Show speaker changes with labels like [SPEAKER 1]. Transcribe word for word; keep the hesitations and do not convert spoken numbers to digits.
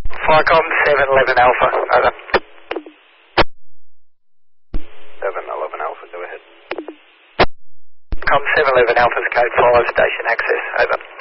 [SPEAKER 1] Flycom seven eleven Alpha, over.
[SPEAKER 2] seven eleven Alpha, go ahead.
[SPEAKER 1] Com seven eleven Alpha's code five, station access, over.